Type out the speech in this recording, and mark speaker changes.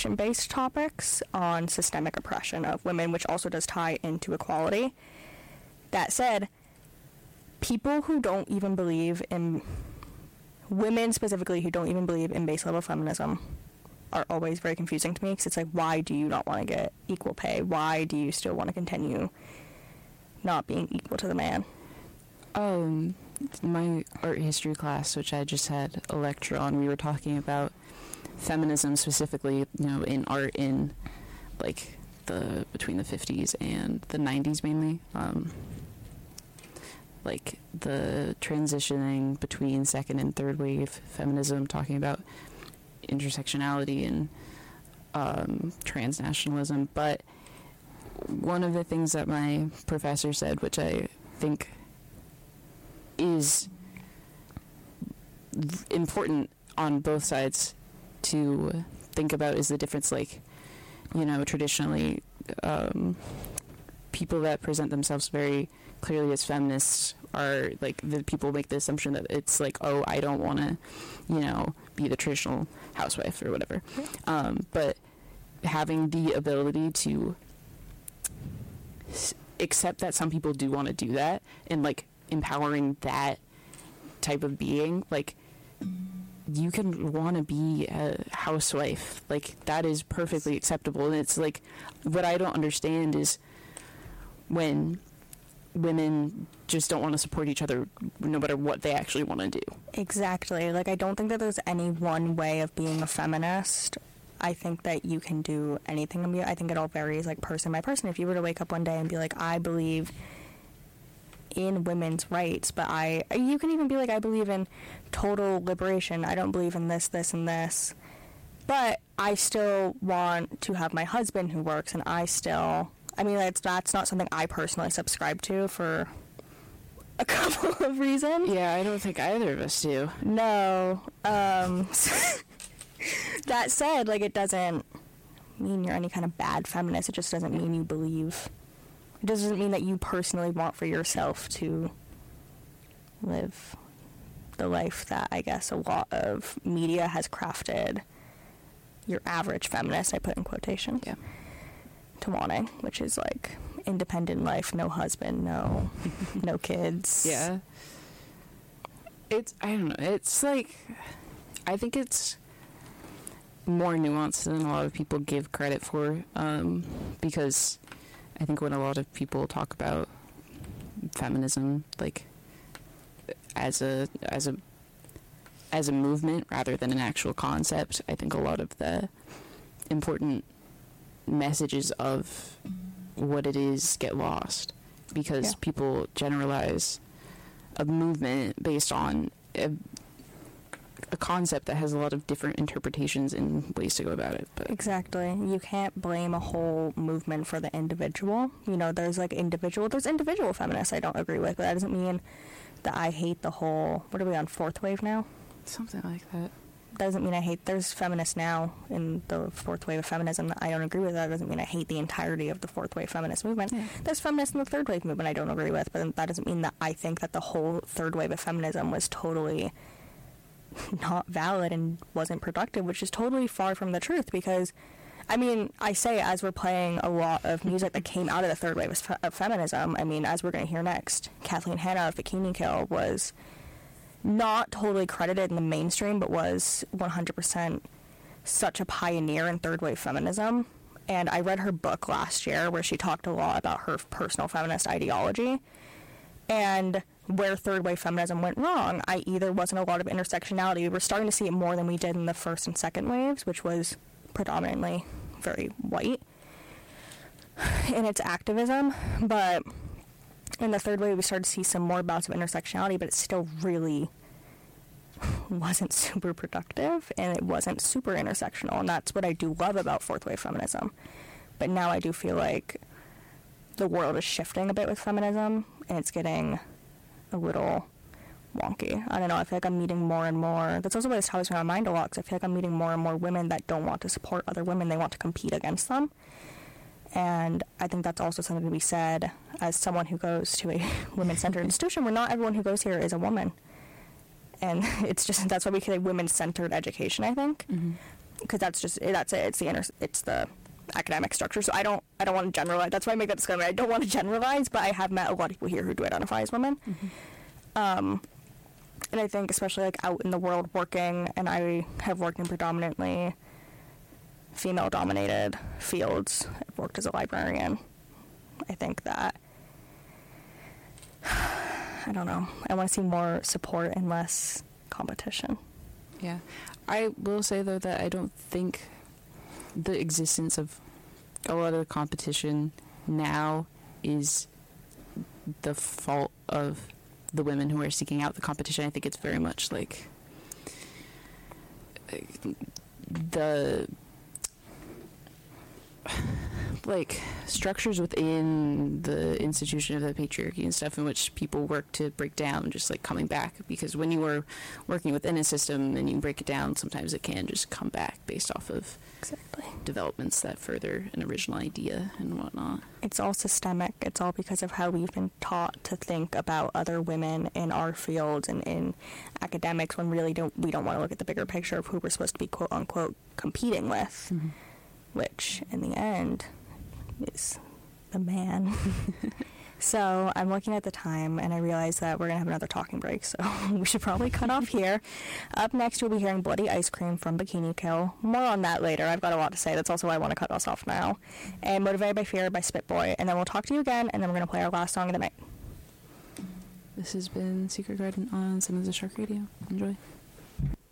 Speaker 1: information-based topics on systemic oppression of women, which also does tie into equality. That said, people who don't even believe in, women specifically who don't even believe in base level feminism are always very confusing to me, because it's like, why do you not want to get equal pay? Why do you still want to continue not being equal to the man?
Speaker 2: My art history class, which I just had a lecture on, we were talking about feminism specifically, in art in like between the 50s and the 90s mainly. Like the transitioning between second and third wave feminism, talking about intersectionality and transnationalism. But one of the things that my professor said, which I think is important on both sides to think about, is the difference, like, traditionally people that present themselves very clearly as feminists are like, the people make the assumption that it's like, oh, I don't want to be the traditional housewife or whatever. But having the ability to accept that some people do want to do that, and like empowering that type of being, like, you can want to be a housewife, like, that is perfectly acceptable. And it's like, what I don't understand is when women just don't want to support each other no matter what they actually want to do.
Speaker 1: Exactly. Like, I don't think that there's any one way of being a feminist. I think that you can do anything. I think it all varies, like, person by person. If you were to wake up one day and be like, I believe in women's rights, but you can even be like, I believe in total liberation, I don't believe in this, this, and this, but I still want to have my husband who works, and that's not something I personally subscribe to for a couple of reasons.
Speaker 2: Yeah, I don't think either of us do.
Speaker 1: No. That said, like, it doesn't mean you're any kind of bad feminist. It just doesn't mean you believe. It doesn't mean that you personally want for yourself to live the life that I guess a lot of media has crafted your average feminist, I put in quotation, to wanting, which is like independent life, no husband, no kids.
Speaker 2: Yeah. I don't know. It's like, I think it's more nuanced than a lot of people give credit for, because I think when a lot of people talk about feminism, like, as a movement rather than an actual concept, I think a lot of the important messages of what it is get lost, because people generalize a movement based on a concept that has a lot of different interpretations and ways to go about it. But
Speaker 1: exactly. You can't blame a whole movement for the individual. There's individual feminists I don't agree with, but that doesn't mean that I hate the whole, what are we on, fourth wave now?
Speaker 2: Something like that.
Speaker 1: Doesn't mean there's feminists now in the fourth wave of feminism that I don't agree with. That doesn't mean I hate the entirety of the fourth wave feminist movement. Yeah. There's feminists in the third wave movement I don't agree with, but that doesn't mean that I think that the whole third wave of feminism was totally not valid and wasn't productive, which is totally far from the truth, because I say as we're playing a lot of music that came out of the third wave of feminism, as we're going to hear next, Kathleen Hanna of Bikini Kill was not totally credited in the mainstream, but was 100% such a pioneer in third wave feminism. And I read her book last year where she talked a lot about her personal feminist ideology. And where third wave feminism went wrong, i.e. there wasn't a lot of intersectionality. We were starting to see it more than we did in the first and second waves, which was predominantly very white in its activism. But in the third wave, we started to see some more bouts of intersectionality, but it still really wasn't super productive, and it wasn't super intersectional, and that's what I do love about fourth wave feminism. But now I do feel like the world is shifting a bit with feminism, and it's getting a little wonky. I don't know, I feel like I'm meeting more and more. That's also why this topics in my mind a lot, because I feel like I'm meeting more and more women that don't want to support other women. They want to compete against them. And I think that's also something to be said as someone who goes to a women-centered institution, where not everyone who goes here is a woman. And it's just, that's why we say women-centered education, I think. Mm-hmm. because that's it. It's the academic structure. So I don't want to generalize. That's why I make that disclaimer. I don't want to generalize, but I have met a lot of people here who do identify as women. And I think especially like out in the world working, and I have worked in predominantly female-dominated fields. I've worked as a librarian. I think that, I don't know, I want to see more support and less competition.
Speaker 2: Yeah. I will say, though, that I don't think the existence of a lot of the competition now is the fault of the women who are seeking out the competition. I think it's very much like the structures within the institution of the patriarchy and stuff in which people work to break down, just like coming back, because when you are working within a system and you break it down, sometimes it can just come back based off of developments that further an original idea and whatnot.
Speaker 1: It's all systemic. It's all because of how we've been taught to think about other women in our fields and in academics, when really we don't want to look at the bigger picture of who we're supposed to be quote unquote competing with, which in the end is the man. So I'm looking at the time, and I realize that we're going to have another talking break, so we should probably cut off here. Up next, we'll be hearing Bloody Ice Cream from Bikini Kill. More on that later. I've got a lot to say. That's also why I want to cut us off now. And Motivated by Fear by Spitboy. And then we'll talk to you again, and then we're going to play our last song of the night.
Speaker 2: This has been Secret Garden on Sons of the Shark Radio. Enjoy.